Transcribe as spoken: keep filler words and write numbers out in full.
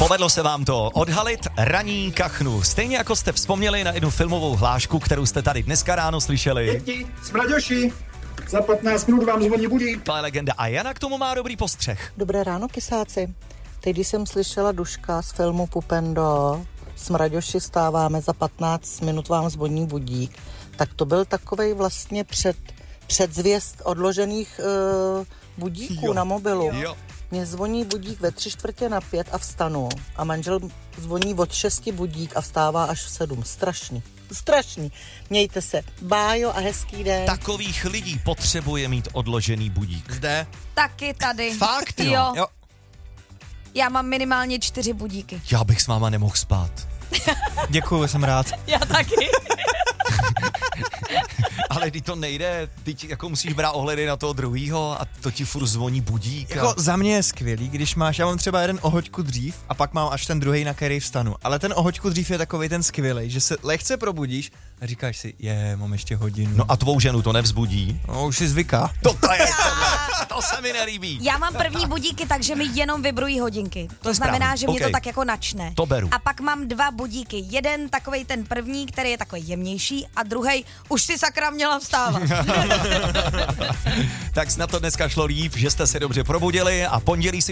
Povedlo se vám to odhalit ranní kachnu. Stejně jako jste vzpomněli na jednu filmovou hlášku, kterou jste tady dneska ráno slyšeli. Děti, smraďoši, za patnáct minut vám zvoní budík. To je legenda a Jana k tomu má dobrý postřeh. Dobré ráno, kysáci. Teď, když jsem slyšela Duška z filmu Pupendo, smraďoši stáváme, za patnáct minut vám zvoní budík, tak to byl takovej vlastně před, předzvěst odložených uh, budíků jo. na mobilu. Jo. Mně zvoní budík ve tři čtvrtě na pět a vstanu. A manžel zvoní od šesti budík a vstává až v sedm. Strašný. Strašný. Mějte se. Bájo a hezký den. Takových lidí potřebuje mít odložený budík. Zde. Taky tady. Fakt, jo? Jo. Jo. Já mám minimálně čtyři budíky. Já bych s váma nemohl spát. Děkuju, jsem rád. Já taky. Ale když to nejde, teď jako musíš brát ohledy na toho druhýho a to ti furt zvoní budík. Jako A... za mě je skvělý, když máš, já mám třeba jeden o hoďku dřív a pak mám až ten druhý, na který vstanu. Ale ten o hoďku dřív je takovej ten skvělej, že se lehce probudíš a říkáš si, je, mám ještě hodinu. No a tvou ženu to nevzbudí? No, už si zvyká. To, to je tohle. To se mi nelíbí. Já mám první budíky, takže mi jenom vibrují hodinky. To je znamená, správný. že mě Okay. to tak jako načne. To beru. A pak mám dva budíky. Jeden takovej ten první, který je takový jemnější a druhej už si sakra měla vstávat. Tak snad to dneska šlo líp, že jste se dobře probudili a pondělí si